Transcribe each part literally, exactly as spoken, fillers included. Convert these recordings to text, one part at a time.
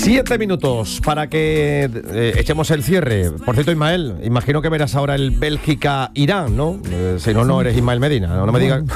Siete minutos para que eh, echemos el cierre. Por cierto, Ismael, imagino que verás ahora el Bélgica-Irán, ¿no? Eh, si no, no eres Ismael Medina, no, no me digas.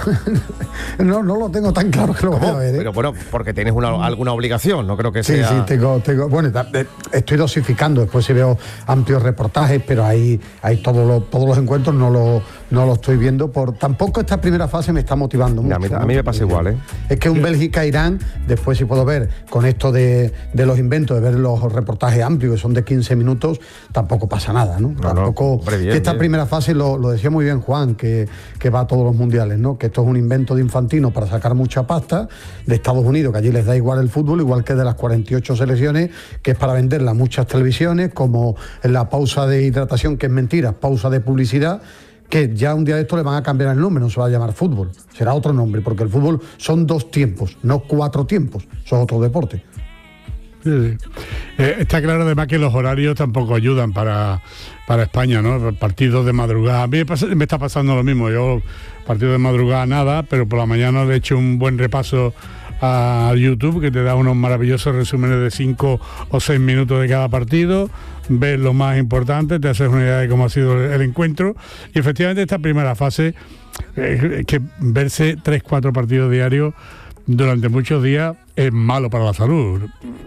No, no lo tengo tan claro que lo voy a ver, ¿eh? Pero bueno, porque tienes una, alguna obligación, no creo que sí, sea... Sí, sí, tengo, tengo, bueno, estoy dosificando, después sí veo amplios reportajes, pero ahí, ahí todos, los, todos los encuentros no lo, no lo estoy viendo, por tampoco esta primera fase me está motivando mucho. A mí, a mí me pasa igual, ¿eh? Es que un Bélgica-Irán, después sí puedo ver, con esto de, de los inventos, de ver los reportajes amplios, que son de quince minutos, tampoco pasa nada, ¿no? no tampoco, no, hombre, bien, que esta bien. primera fase, lo, lo decía muy bien Juan, que, que va a todos los mundiales, ¿no? Que esto es un invento de Infantino para sacar mucha pasta de Estados Unidos, que allí les da igual el fútbol, igual que de las cuarenta y ocho selecciones, que es para venderla a muchas televisiones, como en la pausa de hidratación, que es mentira, pausa de publicidad, que ya un día de esto le van a cambiar el nombre, no se va a llamar fútbol, será otro nombre, porque el fútbol son dos tiempos, no cuatro tiempos, eso es otro deporte. Sí, sí. Eh, está claro además que los horarios tampoco ayudan para, para España, ¿no? Partidos de madrugada. A mí me, pasa, me está pasando lo mismo. Yo, partido de madrugada nada, pero por la mañana le he hecho un buen repaso a YouTube, que te da unos maravillosos resúmenes de cinco o seis minutos de cada partido, ves lo más importante, te haces una idea de cómo ha sido el, el encuentro, y efectivamente esta primera fase, eh, que verse tres, cuatro partidos diarios durante muchos días es malo para la salud.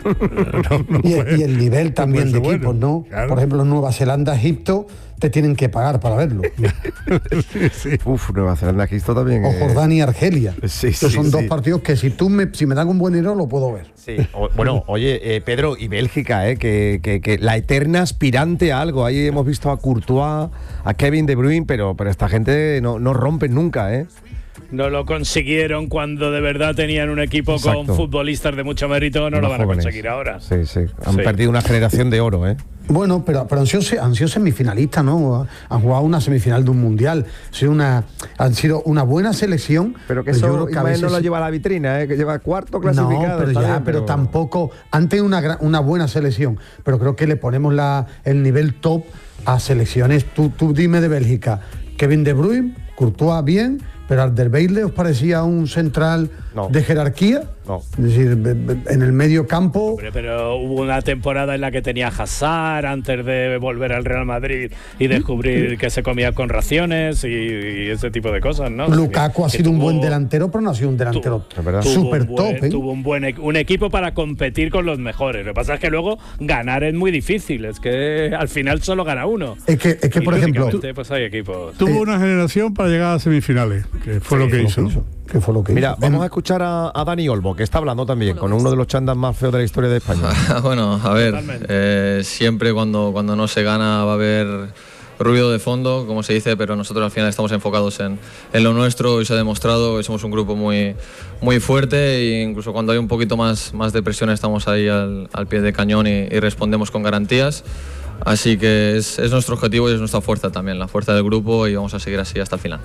No, no y, puede, y el nivel también de equipos, bueno, ¿no? Claro. Por ejemplo, Nueva Zelanda, Egipto, te tienen que pagar para verlo. sí, sí. Uf, Nueva Zelanda, Egipto también. O Jordania y Argelia. Sí, sí, son sí. dos partidos que si tú me, si me dan un buen dinero lo puedo ver. Sí. O, bueno, oye, eh, Pedro, y Bélgica, eh, que, que, que la eterna aspirante a algo. Ahí hemos visto a Courtois, a Kevin De Bruyne, pero, pero esta gente no, no rompen nunca, ¿eh? No lo consiguieron cuando de verdad tenían un equipo Exacto. con futbolistas de mucho mérito, no Unos lo van jóvenes. a conseguir ahora. Sí, sí. Han sí. perdido una generación de oro, ¿eh? Bueno, pero, pero han, sido, han sido semifinalistas, ¿no? Han jugado una semifinal de un mundial. Ha sido una, han sido una buena selección. Pero que pero eso yo creo que a veces no lo lleva a la vitrina, ¿eh? Que lleva cuarto clasificado. No, pero ya, bien, pero... pero tampoco. Antes una, una buena selección, pero creo que le ponemos la, el nivel top a selecciones. Tú, tú dime de Bélgica. Kevin De Bruyne, Courtois bien, pero Alderweireld ¿os parecía un central no. de jerarquía? No. Es decir, en el medio campo... Hombre, pero hubo una temporada en la que tenía Hazard antes de volver al Real Madrid y descubrir que se comía con raciones y, y ese tipo de cosas, ¿no? Lukaku que, ha sido que un tuvo, buen delantero, pero no ha sido un delantero súper top. Buen, ¿eh? Tuvo un buen un equipo para competir con los mejores. Lo que pasa es que luego ganar es muy difícil. Es que al final solo gana uno. Es que, es que y por ejemplo... Pues hay equipos. Tuvo eh, una generación para llegar a semifinales, que fue sí, lo que hizo. hizo. Que fue lo que Mira, hizo. vamos a escuchar a, a Dani Olmo, que está hablando también con uno de los chandas más feos de la historia de España. Bueno, a ver, eh, siempre cuando, cuando no se gana va a haber ruido de fondo, como se dice, pero nosotros al final estamos enfocados en, en lo nuestro y se ha demostrado que somos un grupo muy, muy fuerte e incluso cuando hay un poquito más, más de presión estamos ahí al, al pie de cañón y, y respondemos con garantías. Así que es, es nuestro objetivo y es nuestra fuerza también, la fuerza del grupo, y vamos a seguir así hasta el final.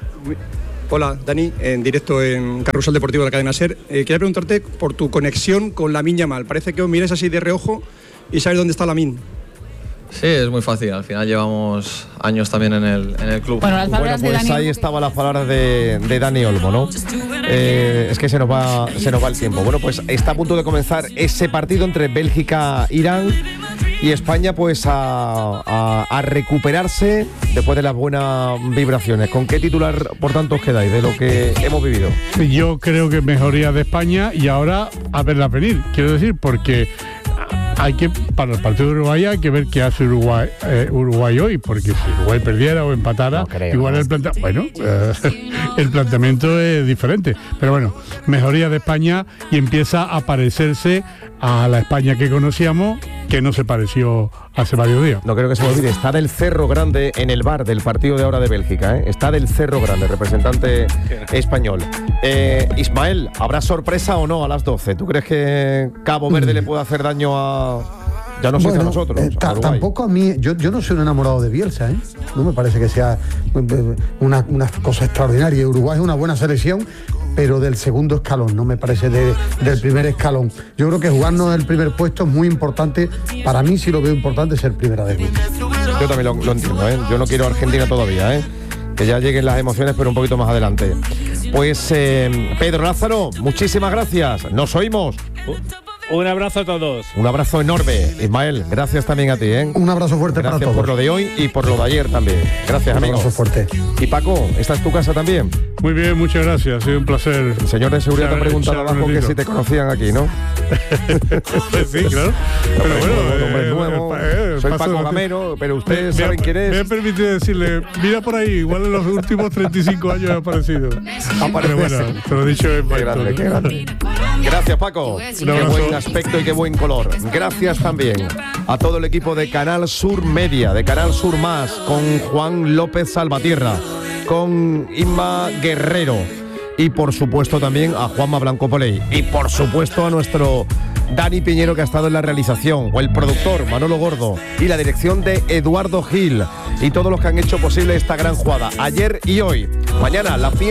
Hola, Dani, en directo en Carrusel Deportivo de la cadena SER. Eh, quería preguntarte por tu conexión con Lamine Yamal. Parece que os mires así de reojo y sabes dónde está Lamine. Sí, es muy fácil. Al final llevamos años también en el, en el club. Bueno, las palabras bueno, pues de Dani... ahí estaban las palabras de, de Dani Olmo, ¿no? Eh, es que se nos va se nos va el tiempo. Bueno, pues está a punto de comenzar ese partido entre Bélgica e Irán y España, pues a, a, a recuperarse después de las buenas vibraciones. ¿Con qué titular, por tanto, os quedáis de lo que hemos vivido? Yo creo que mejoría de España y ahora a verla venir, quiero decir, porque hay que, para el partido de Uruguay hay que ver qué hace Uruguay, eh, Uruguay hoy, porque si Uruguay perdiera o empatara, no creo, igual no. el planta, bueno, eh, el planteamiento es diferente, pero bueno, mejoría de España y empieza a parecerse a la España que conocíamos, que no se pareció hace varios días. No creo que se me olvide, está del Cerro Grande en el bar del partido de ahora de Bélgica, ¿eh? Está del Cerro Grande, representante español. Eh, Ismael, ¿habrá sorpresa o no a las doce? ¿Tú crees que Cabo Verde mm. le puede hacer daño a... Ya no sé bueno, si a nosotros, eh, a tampoco a mí, yo, yo no soy un enamorado de Bielsa, ¿eh? No me parece que sea una, una cosa extraordinaria. Uruguay es una buena selección, pero del segundo escalón, no me parece de, del primer escalón. Yo creo que jugarnos el primer puesto es muy importante. Para mí sí lo veo importante ser primera de grupo. Yo también lo, lo entiendo, ¿eh? Yo no quiero Argentina todavía, ¿eh? Que ya lleguen las emociones, pero un poquito más adelante. Pues eh, Pedro Lázaro, muchísimas gracias. Nos oímos. Un abrazo a todos. Un abrazo enorme. Ismael, gracias también a ti, ¿eh? Un abrazo fuerte gracias para todos. por lo de hoy y por lo de ayer también. Gracias, un amigos. Un abrazo fuerte. Y Paco, ¿esta es tu casa también? Muy bien, muchas gracias. Ha sido un placer. El señor de seguridad te ha preguntado abajo que si te conocían aquí, ¿no? Sí, claro. Pero hombre, bueno, nuevo, hombre eh, nuevo. eh, eh, Soy paso Paco de- Gamero, pero ustedes Me- saben me, quién es. Me he permitido decirle, mira por ahí, igual en los últimos treinta y cinco años ha aparecido. Aparece. Pero bueno, te lo he dicho en Qué grande, qué grande. Gracias, Paco. Qué abrazo. buen aspecto y qué buen color. Gracias también a todo el equipo de Canal Sur Media, de Canal Sur Más, con Juan López Salvatierra, con Inma Guerrero y por supuesto también a Juanma Blanco Poley y por supuesto a nuestro Dani Piñero, que ha estado en la realización, o el productor Manolo Gordo y la dirección de Eduardo Gil y todos los que han hecho posible esta gran jugada ayer y hoy. Mañana la fiesta